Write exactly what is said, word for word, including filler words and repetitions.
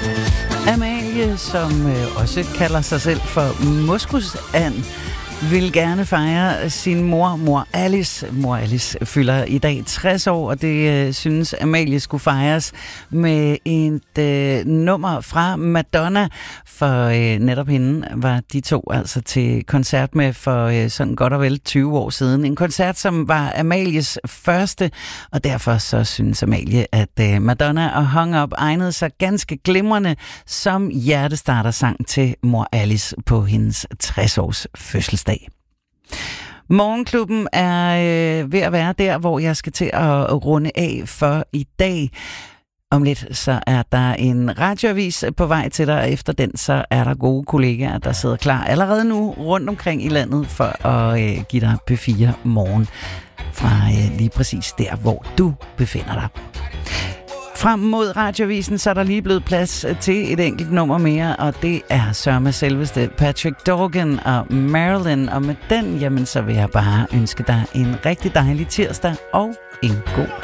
Amalie, som øh, også kalder sig selv for Moskusand, vil gerne fejre sin mor, mor Alice. Mor Alice fylder i dag tres år, og det øh, synes Amalie skulle fejres med et øh, nummer fra Madonna. For øh, netop hende var de to altså til koncert med for øh, sådan godt og vel tyve år siden. En koncert, som var Amalies første, og derfor så synes Amalie, at øh, Madonna og Hung Up egnede sig ganske glimrende som hjertestartersang til mor Alice på hendes tres års fødselsdag. Morgenklubben er øh, ved at være der, hvor jeg skal til at runde af for i dag. Om lidt så er der en radioavis på vej til dig, og efter den så er der gode kollegaer, der sidder klar allerede nu rundt omkring i landet for at øh, give dig P fire morgen fra øh, lige præcis der, hvor du befinder dig. Frem mod radiovisen, så er der lige blevet plads til et enkelt nummer mere, og det er sørme selveste Patrick Dorgan og Marilyn. Og med den, jamen, så vil jeg bare ønske dig en rigtig dejlig tirsdag og en god